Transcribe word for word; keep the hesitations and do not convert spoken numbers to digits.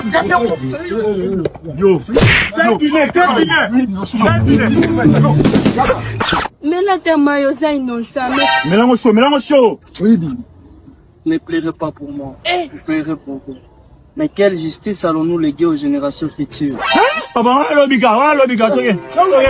Yo, mais là, t'es maillot, innocent. mélange chaud, mélange chaud. Ne pleurez pas pour moi. Vous pleurez pour vous. Mais quelle justice allons-nous léguer aux générations futures? Papa, on a l'obliga, on a l'obliga.